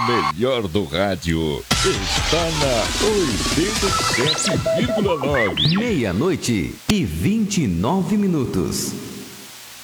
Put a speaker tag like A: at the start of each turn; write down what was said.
A: melhor do rádio está na 87,9.
B: Meia-noite e 29 minutos.